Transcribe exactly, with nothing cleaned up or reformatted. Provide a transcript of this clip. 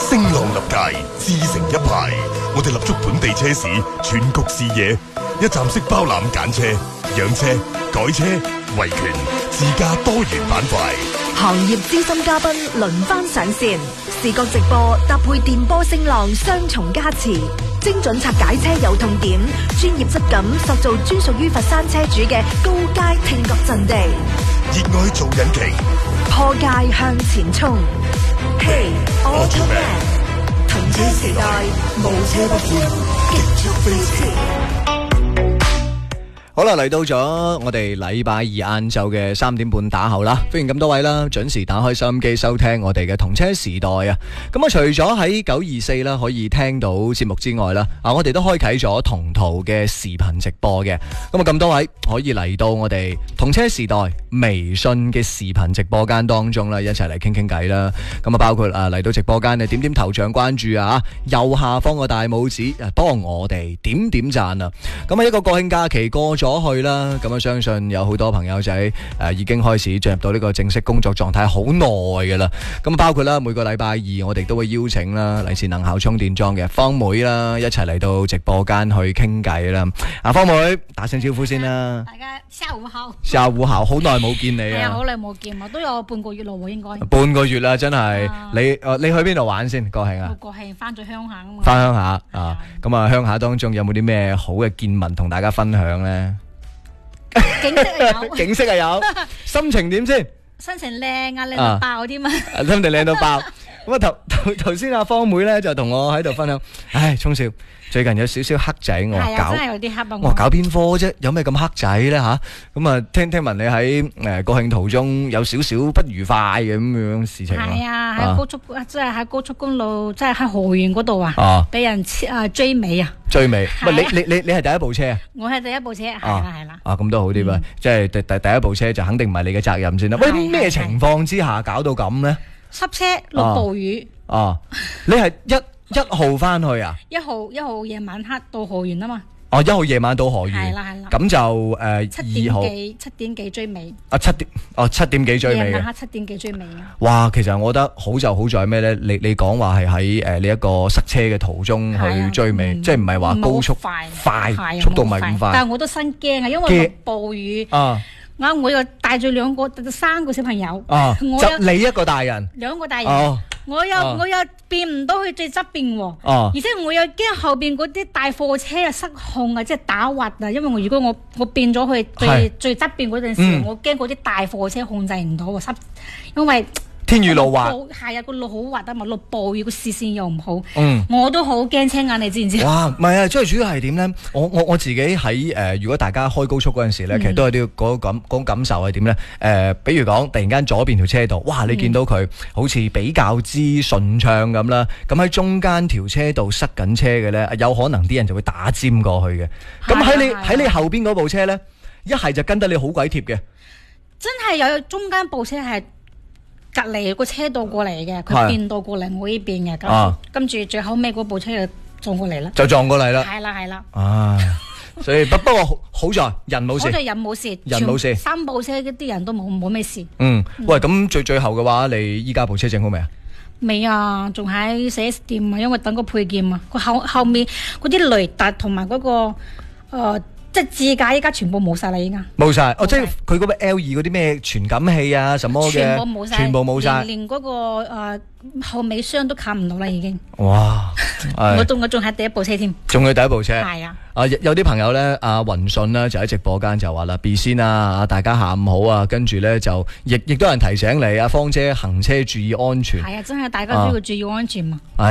聲浪立界，自成一派。我哋立足本地車市，全局視野，一站式包攬揀車、養車、改車、維權、自駕多元板塊。 行業資深嘉賓輪番上線，視覺直播搭配電波聲浪雙重加持，精準拆解車有痛點，專業質感塑造專屬於佛山車主嘅高階聽覺陣地。 熱愛做引擎， 破界向前衝。Hey Automan， 同車時代，無車不歡，極速飛馳。 好啦，嚟到咗我哋禮拜二晏晝嘅三點半打後啦，歡迎咁多位啦，準時打開收音機收聽我哋嘅同車時代啊！咁啊，除咗喺九二四啦可以聽到節目之外啦，啊，我哋都開啟咗同途嘅視頻直播嘅。咁啊，咁多位可以嚟到我哋同車時代微信嘅視頻直播間當中啦，一齊嚟傾傾偈啦。咁啊，包括啊嚟到直播間你點點頭像關注啊，右下方個大拇指啊，幫我哋點點讚啊！咁啊，一個國慶假期過咗咗去啦，咁啊相信有好多朋友仔誒、呃、已經開始進入到呢個正式工作狀態好耐嘅啦。咁包括啦，每個禮拜二我哋都會邀請啦嚟自能效充電樁嘅方妹啦，一齊嚟到直播間去傾偈啦。阿方妹打聲招呼先啦。 大家下午好。下午好，好耐冇見你啊。 係啊，好耐冇見，我都有半個月咯喎，應該。 半個月啦，真係、啊。你誒你去邊度玩先？國慶啊？ 國慶翻咗鄉下啊嘛。 翻鄉下啊，咁啊鄉下當中有冇啲咩好嘅見聞同大家分享咧？ 景色係有， 景色係有，心情點先？ 心情靚啊，靚到爆添啊！ 心情靚到爆。咁啊頭頭頭先阿方妹咧就同我喺度分享，唉，聰少最近有少少黑仔，我話搞， 真係有啲黑啊！ 我話搞邊科啫？有咩咁黑仔咧吓？咁啊，聽聽聞你喺誒國慶途中有少少不愉快嘅咁樣事情。 係啊，喺高速即係喺高速公路，即係喺河源嗰度啊，俾人啊追尾啊！追尾， 唔係你你你你係第一部車啊？ 我係第一部車，係啦係啦。 啊，咁都好啲啊！即係第第第一部車就肯定唔係你嘅責任先啦。喂，咩情況之下搞到咁咧？ 塞車落暴雨。 哦，你係一一號翻去啊？ 一號一號夜晚黑到河源啊嘛。 哦，一號夜晚到河源。 係啦係啦。 咁就誒七點幾七點幾追尾。 啊七點哦七點幾追尾嘅。夜晚黑七點幾追尾啊。 哇，其實我覺得好就好在咩咧？你你講話係喺誒呢一個塞車嘅途中去追尾，即係唔係話高速快快速度唔係咁快。 但係我都心驚啊，因為落暴雨。啊。我我又帶住兩個三個小朋友， 啊、就你一個大人， 兩個大人，哦、我又、啊、我又變唔到去最側邊喎，啊、而且我又驚後邊嗰啲大貨車啊失控啊，即係打滑啊，因為我如果我我變咗去最最側邊嗰陣時，嗯、我驚嗰啲大貨車控制唔到啊，因為。 天雨路滑， 係啊，個路好滑啊嘛，落暴雨個視線又唔好， 嗯， 我都好驚青眼，你知唔知？ 哇，唔係啊，最主要係點咧？我我我自己喺誒、呃，如果大家開高速嗰陣時咧，嗯、其實都有啲嗰感嗰感受係點咧？誒、呃，比如講突然間左邊條車道，哇，你見到佢好似比較之順暢咁啦，咁喺、嗯、中間條車道塞緊車嘅咧，有可能啲人就會打尖過去嘅。咁喺你喺你後邊嗰部車咧，一係就跟得你好鬼貼嘅， 真係有中間部車係。隔籬個車道過嚟嘅，佢變道過嚟我呢邊嘅，咁跟住最後尾嗰部車就撞過嚟啦， 就撞過嚟啦， 係啦係啦， 啊，所以不不過好好在人冇事， 好在人冇事， 人冇事， 三部車嗰啲人都冇冇咩事。 嗯，喂，咁最最後嘅話，你依家部車整好未啊？ 未啊，仲喺四 S 店啊，因為等個配件啊，佢後後面嗰啲雷達同埋嗰個誒。呃即係自駕依家全部冇晒啦，依家冇晒哦！即係佢嗰個 L 二嗰啲咩傳感器啊，什麼嘅全部冇晒， 全部冇晒， 連連嗰個誒後尾箱都冚唔到啦，已經。 哇！ 我仲我仲係第一部車添， 仲係第一部車。 係啊！ 啊有啲朋友咧，阿雲信咧就喺直播間就話啦，B 先啊，大家下午好啊，跟住咧就亦亦都有人提醒你，阿芳姐行車注意安全。 係啊，真係大家都要注意安全嘛。